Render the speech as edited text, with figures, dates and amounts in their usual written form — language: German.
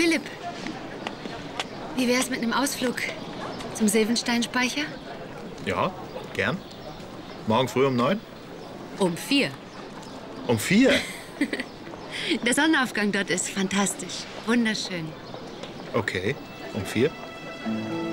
Philipp, wie wär's mit einem Ausflug zum Silvensteinspeicher? Ja, gern. Morgen früh um 9? Um 4. Um 4? Der Sonnenaufgang dort ist fantastisch. Wunderschön. Okay, um 4?